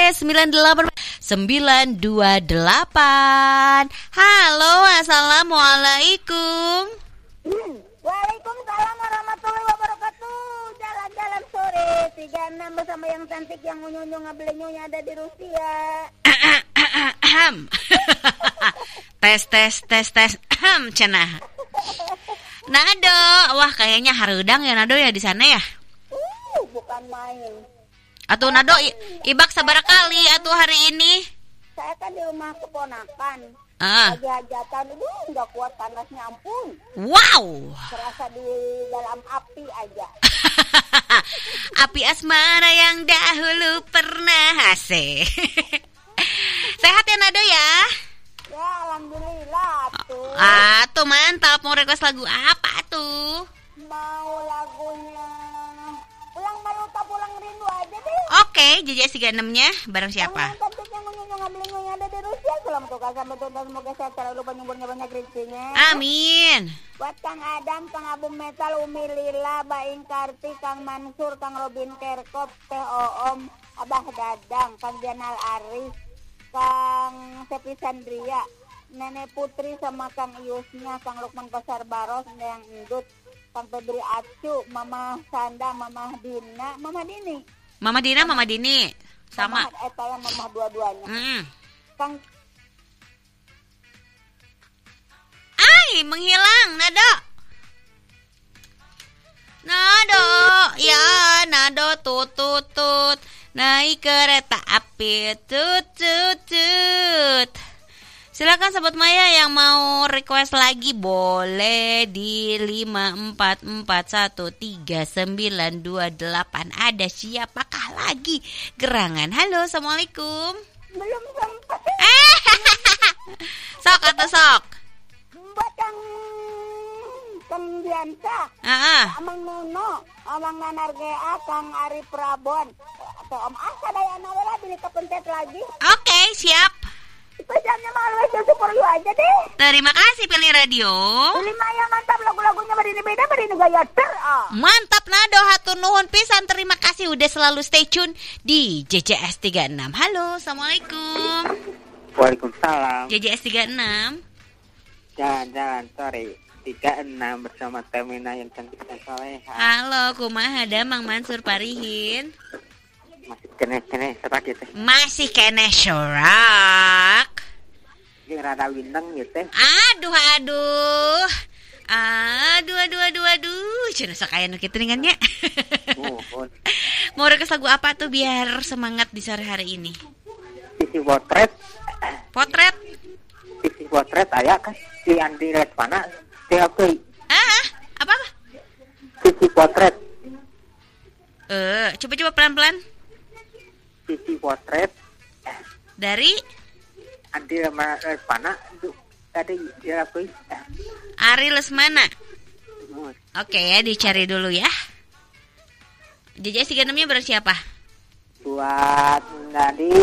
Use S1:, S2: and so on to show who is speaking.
S1: 928. Halo, assalamualaikum.
S2: Waalaikumsalam warahmatullahi wabarakatuh. Jalan-jalan sore 36 bersama yang cantik yang ngunyunyung ngabelenyonya ada di Rusia.
S1: tes cenah. Nado, wah kayaknya harudang ya Nado ya di sana ya.
S2: Bukan main.
S1: Atuh Nado ibak sabaraha kali atuh hari ini?
S2: Saya kan di rumah keponakan.
S1: Ah.
S2: Lagi hajatan, nggak kuat panasnya ampun.
S1: Wow.
S2: Serasa di dalam api aja.
S1: Api asmara yang dahulu pernah asik. Sehat ya Nado ya?
S2: Ya alhamdulillah tuh.
S1: Tuh mantap. Mau request lagu apa tuh?
S2: Mau lagunya Pulang Maluta Pulang Rindu aja deh.
S1: Oke, JJ36-nya bareng siapa?
S2: Yang cantik yang ngunyunyung ada di Rusia. Selamat tukar sampai tuntas, semoga sehat selalu, lupa nyumburnya banyak rezekinya.
S1: Amin.
S2: Buat Kang Adam, Kang Abu Metal, Umi Lila, Baing Karti, Kang Mansur, Kang Robin Kerkop, Teh Oom, Abah Dadang, Kang Janal Aris, Kang Sepi Sandria, Nenek Putri sama Kang Iusnya, Kang Lukman Pasar Baros, yang Endut, Kang Febri Acu, Mama Sanda, Mama Dina, Mama Dini.
S1: Mama Dina, Mama Dini. Sama.
S2: Mama dua-duanya. Kang
S1: menghilang, Nado. Ya, Nado tut. Naik kereta api tut. Silakan Sobat Maya yang mau request lagi boleh di 544139228. Ada siapakah lagi gerangan? Halo, assalamualaikum.
S2: Belum sempat.
S1: Sok atau sok?
S2: Buat Kang Diansa, Amang Nuno, Amang Nanargea, Kang Ari Prabon, atau Om Asa Dayana wala pilih kepencet lagi.
S1: Oke, siap.
S2: Spesialnya malu aja super you aja deh.
S1: Terima kasih pilih radio.
S2: Maya mantap lagu-lagunya berini beda berini gaya
S1: Mantap Nado, hatur nuhun pisan. Terima kasih udah selalu stay tune di JJS 36. Halo, assalamualaikum.
S3: Waalaikumsalam.
S1: JJS 36.
S3: Jalan-jalan sore 36 bersama Temina yang cantik dan soleha.
S1: Halo, kumaha Mang Mansur Parihin?
S3: Masih kene serak gitu.
S1: Masih kene sorak.
S3: Jeung rada windeng gitu.
S1: Aduh. Cenah sok aya nu kitu ningannya. Mau request lagu apa tuh biar semangat di sore hari ini?
S3: Sisi potret aya kan si Andi Lesmana THP.
S1: Apa?
S3: Sisi potret.
S1: Coba pelan-pelan.
S3: Sisi potret
S1: dari
S3: Andi Lesmana itu tadi THP.
S1: Ari Lesmana. Oke ya, dicari dulu ya. JJ 36-nya bersiapa?
S3: Buat tadi